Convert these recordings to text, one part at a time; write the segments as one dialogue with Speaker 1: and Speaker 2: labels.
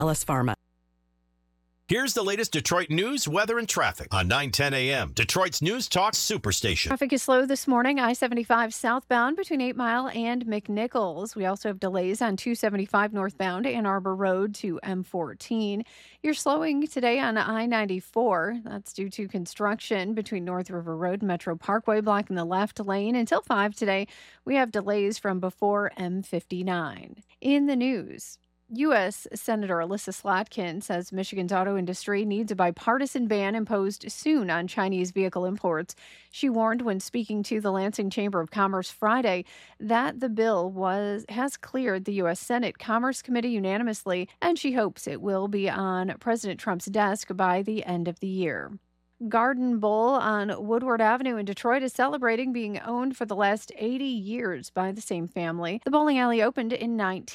Speaker 1: LS Pharma.
Speaker 2: Here's the latest Detroit news, weather, and traffic on 9:10 a.m. Detroit's News Talk Superstation.
Speaker 3: Traffic is slow this morning. I-75 southbound between 8 Mile and McNichols. We also have delays on 275 northbound Ann Arbor Road to M14. You're slowing today on I-94. That's due to construction between North River Road and Metro Parkway, blocking the left lane. Until 5 today, we have delays from before M59. In the news, U.S. Senator Alyssa Slotkin says Michigan's auto industry needs a bipartisan ban imposed soon on Chinese vehicle imports. She warned when speaking to the Lansing Chamber of Commerce Friday that the bill has cleared the U.S. Senate Commerce Committee unanimously, and she hopes it will be on President Trump's desk by the end of the year. Garden Bowl on Woodward Avenue in Detroit is celebrating being owned for the last 80 years by the same family. The bowling alley opened in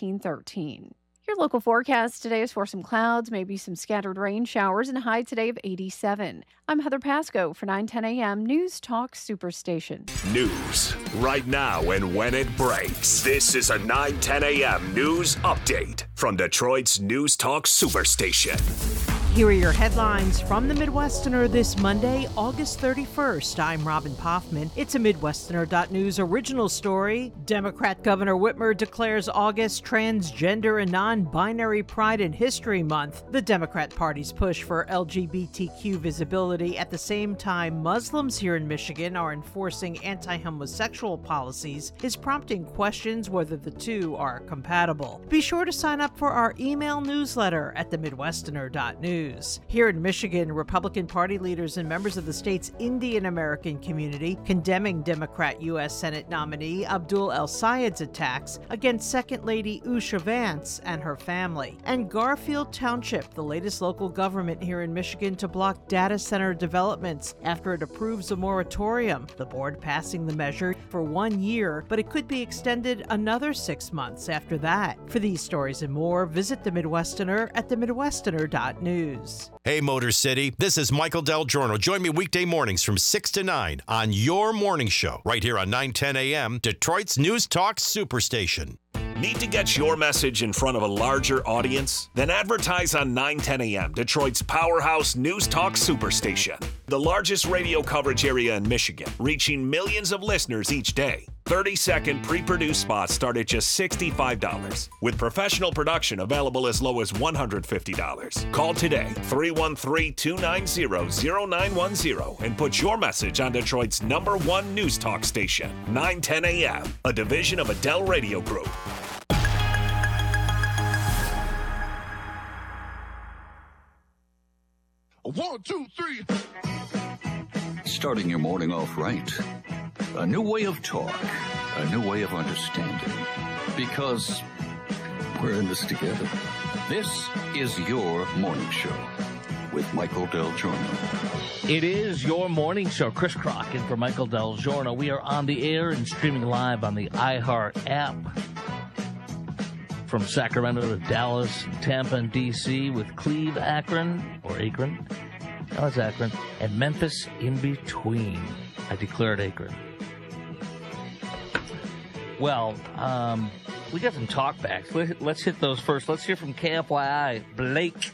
Speaker 3: 1913. Your local forecast today is for some clouds, maybe some scattered rain showers, and a high today of 87. I'm Heather Pasco for 9:10 a.m. News Talk Superstation.
Speaker 4: News right now and when it breaks. This is a 9:10 a.m. news update from Detroit's News Talk Superstation.
Speaker 5: Here are your headlines from the Midwesterner this Monday, August 31st. I'm Robin Poffman. It's a Midwesterner.news original story. Democrat Governor Whitmer declares August Transgender and Non-Binary Pride and History Month. The Democrat Party's push for LGBTQ visibility at the same time Muslims here in Michigan are enforcing anti-homosexual policies is prompting questions whether the two are compatible. Be sure to sign up for our email newsletter at themidwesterner.news. Here in Michigan, Republican Party leaders and members of the state's Indian American community condemning Democrat U.S. Senate nominee Abdul El-Sayed's attacks against Second Lady Usha Vance and her family. And Garfield Township, the latest local government here in Michigan to block data center developments after it approves a moratorium. The board passing the measure for 1 year, but it could be extended another 6 months after that. For these stories and more, visit the Midwesterner at themidwesterner.news.
Speaker 2: Hey, Motor City, this is Michael Del Giorno. Join me weekday mornings from 6 to 9 on your morning show, right here on 9:10 a.m., Detroit's News Talk Superstation.
Speaker 4: Need to get your message in front of a larger audience? Then advertise on 9:10 a.m., Detroit's powerhouse News Talk Superstation. The largest radio coverage area in Michigan, reaching millions of listeners each day. 30-second pre-produced spots start at just $65, with professional production available as low as $150. Call today, 313-290-0910, and put your message on Detroit's #1 News Talk station, 9:10 a.m., a division of Adele Radio Group.
Speaker 6: One, two, three.
Speaker 7: Starting your morning off right. A new way of talk. A new way of understanding. Because we're in this together. This is your morning show with Michael Del Giorno.
Speaker 8: It is your morning show. Chris Crockett for Michael Del Giorno. We are on the air and streaming live on the iHeart app. From Sacramento to Dallas, Tampa, and D.C. with Cleve, Akron, or Akron. No, it's Akron. And Memphis in between. I declared Akron. Well, we got some talkbacks. Let's hit those first. Let's hear from KFYI, Blake.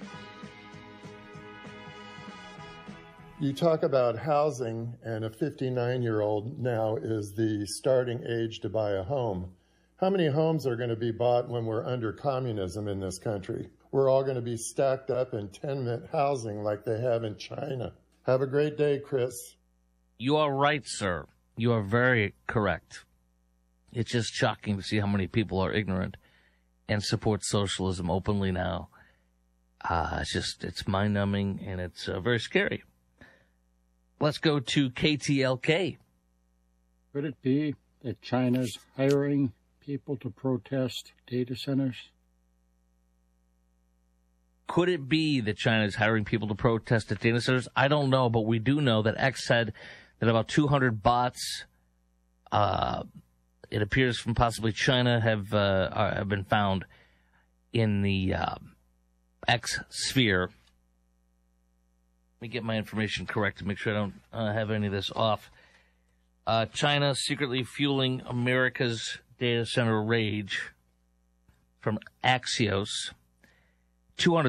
Speaker 9: You talk about housing, and a 59-year-old now is the starting age to buy a home. How many homes are going to be bought when we're under communism in this country? We're all going to be stacked up in tenement housing like they have in China. Have a great day, Chris.
Speaker 8: You are right, sir. You are very correct. It's just shocking to see how many people are ignorant and support socialism openly now. It's mind-numbing, and it's very scary. Let's go to KTLK.
Speaker 10: Could it be that China's hiring people to protest data centers?
Speaker 8: Could it be that China is hiring people to protest at data centers? I don't know, but we do know that X said that about 200 bots, it appears from possibly China, have been found in the X sphere. Let me get my information correct to make sure I don't have any of this off. China secretly fueling America's data center rage from Axios. 200